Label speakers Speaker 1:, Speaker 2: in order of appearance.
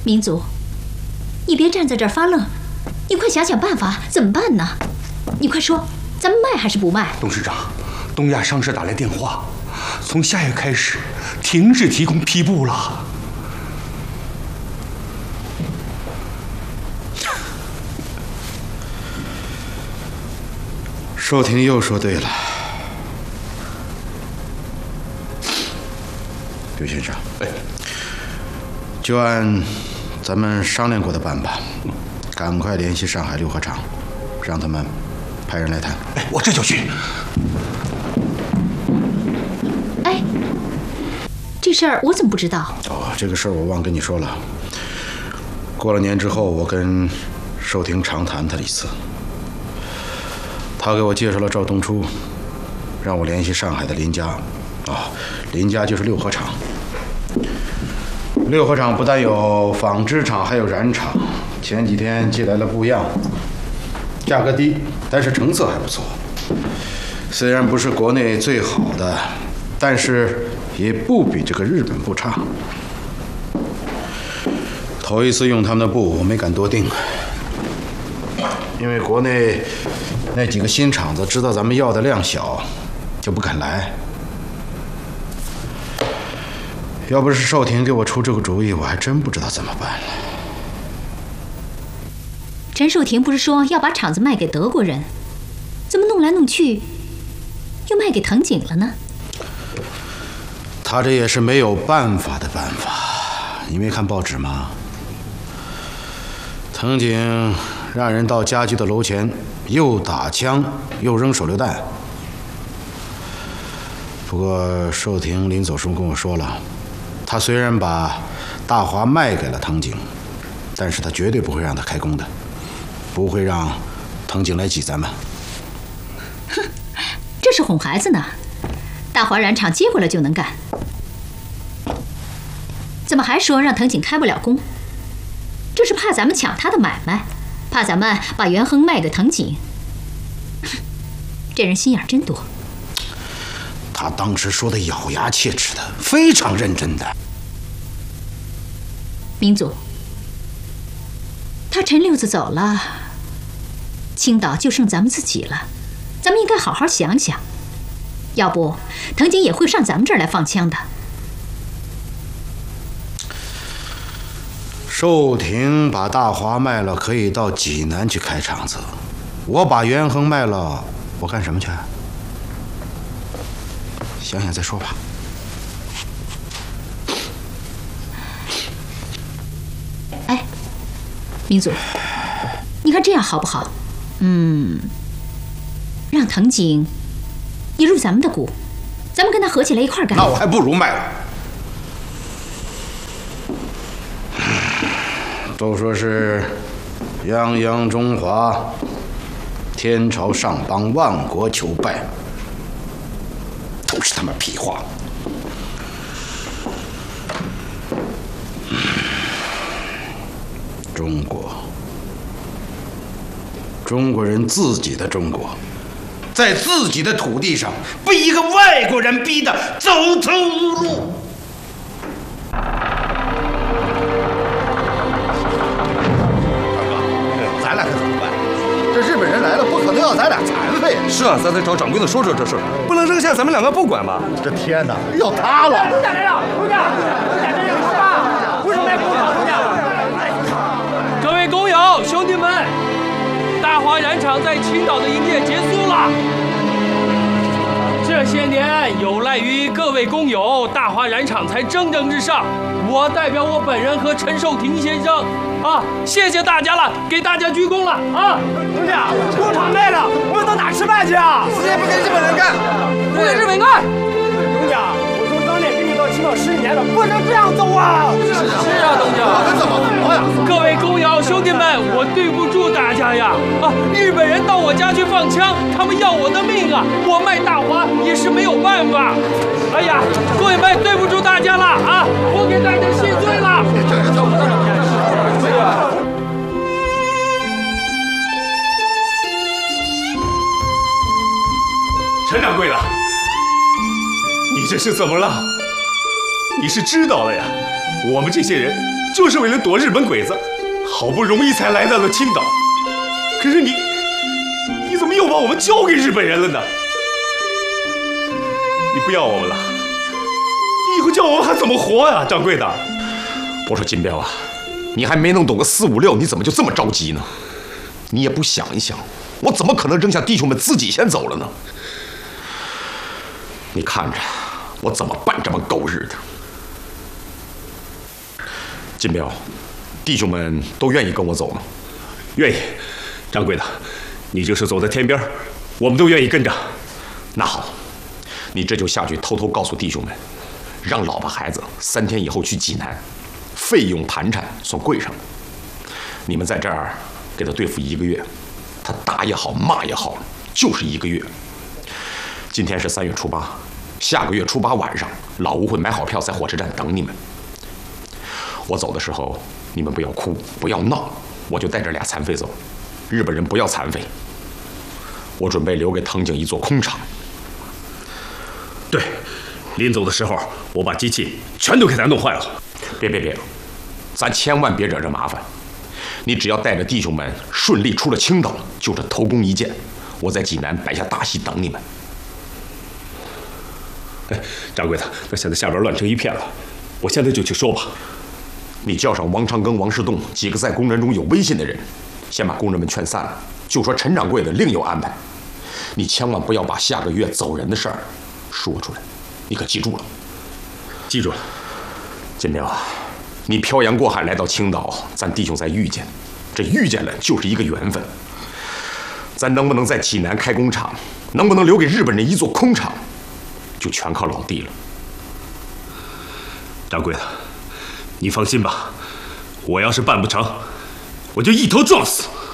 Speaker 1: 民族，你别站在这儿发愣，你快想想办法，怎么办呢？你快说，咱们卖还是不卖？
Speaker 2: 董事长，东亚商社打来电话，从下月开始停止提供批布了。
Speaker 3: 寿亭又说对了，刘先生，就按咱们商量过的办吧，赶快联系上海六合厂，让他们派人来谈。
Speaker 2: 我这就去。
Speaker 1: 哎，这事儿我怎么不知道？
Speaker 3: 哦，这个事儿我忘跟你说了。过了年之后，我跟寿亭长谈他了一次。他给我介绍了赵东初，让我联系上海的林家，林家就是六合厂。六合厂不但有纺织厂，还有染厂。前几天寄来了布样，价格低，但是成色还不错。虽然不是国内最好的，但是也不比这个日本布差。头一次用他们的布，我没敢多订，因为国内那几个新厂子知道咱们要的量小，就不敢来。要不是寿亭给我出这个主意，我还真不知道怎么办了。
Speaker 1: 陈寿亭不是说要把厂子卖给德国人，怎么弄来弄去又卖给藤井了呢？
Speaker 3: 他这也是没有办法的办法。你没看报纸吗？藤井让人到家居的楼前，又打枪又扔手榴弹。不过寿亭临走时跟我说了，他虽然把大华卖给了藤井，但是他绝对不会让他开工的，不会让藤井来挤咱们。
Speaker 1: 哼，这是哄孩子呢。大华染厂接过来就能干，怎么还说让藤井开不了工？这是怕咱们抢他的买卖，怕咱们把元亨卖给藤井。这人心眼真多。
Speaker 3: 他当时说的咬牙切齿的，非常认真的。
Speaker 1: 明祖，他陈六子走了，青岛就剩咱们自己了，咱们应该好好想想，要不藤井也会上咱们这儿来放枪的。
Speaker 3: 寿亭把大华卖了，可以到济南去开厂子。我把元亨卖了，我干什么去？想想再说吧。
Speaker 1: 哎，明祖，你看这样好不好？让藤井也入咱们的股，咱们跟他合起来一块干。
Speaker 3: 那我还不如卖了。都说是泱泱中华，天朝上邦，万国求败，都是他妈屁话。中国人自己的中国，在自己的土地上被一个外国人逼得走投无路。
Speaker 4: 咱俩可怎么办？这日本人来了，不可能要咱俩残废。
Speaker 5: 是啊，咱得找掌柜的说说这事儿，不能扔下咱们两个不管吧？
Speaker 4: 这天哪，要塌了！
Speaker 6: 东家来了，东家，这个是吧？为什么卖不好？东家，
Speaker 7: 各位工友兄弟们，大华染厂在青岛的营业结束了。这些年有赖于各位工友，大华染厂才蒸蒸日上。我代表我本人和陈寿亭先生谢谢大家了，给大家鞠躬了啊！
Speaker 6: 东家，工厂卖了，我们到哪吃饭去啊？
Speaker 5: 直接不跟日本人干，
Speaker 7: 不跟日本干！
Speaker 6: 东家，我从当年跟你到青岛10年了，不能这样走啊！
Speaker 7: 是啊，东家，
Speaker 4: 怎么呀？
Speaker 7: 各位工友兄弟们，我对不住大家呀！日本人到我家去放枪，他们要我的命啊！我卖大华也是没有办法。哎呀，各位们，对不住大家了啊！我给大家谢罪了。
Speaker 5: 陈掌柜的，你这是怎么了？你是知道了呀？
Speaker 2: 我们这些人就是为了躲日本鬼子，好不容易才来到了青岛。可是你怎么又把我们交给日本人了呢？你不要我们了，你以后叫我们还怎么活呀，掌柜的？
Speaker 8: 我说金彪啊，你还没弄懂个4、5、6，你怎么就这么着急呢？你也不想一想，我怎么可能扔下弟兄们自己先走了呢？你看着我怎么办这帮狗日的！金彪，弟兄们都愿意跟我走吗？
Speaker 2: 愿意，掌柜的，你就是走在天边，我们都愿意跟着。
Speaker 8: 那好，你这就下去偷偷告诉弟兄们，让老婆孩子3天以后去济南，费用盘缠算柜上。你们在这儿给他对付1个月，他打也好，骂也好，就是1个月。今天是3月初8，下个月初8晚上，老吴会买好票在火车站等你们。我走的时候，你们不要哭，不要闹，我就带着俩残废走。日本人不要残废，我准备留给藤井一座空场。
Speaker 2: 对，临走的时候，我把机器全都给他弄坏了。
Speaker 8: 别，咱千万别惹这麻烦。你只要带着弟兄们顺利出了青岛，就是头功一件。我在济南摆下大戏等你们。
Speaker 2: 哎，掌柜的，那现在下边乱成一片了，我现在就去说吧。
Speaker 8: 你叫上王长庚、王世栋几个在工人中有威信的人，先把工人们劝散了，就说陈掌柜的另有安排。你千万不要把下个月走人的事儿说出来，你可记住了？
Speaker 2: 记住了。
Speaker 8: 金彪啊，你漂洋过海来到青岛，咱弟兄再遇见，这遇见了就是一个缘分。咱能不能在济南开工厂，能不能留给日本人一座空场，就全靠老弟了。
Speaker 2: 掌柜的，你放心吧，我要是办不成，我就一头撞死。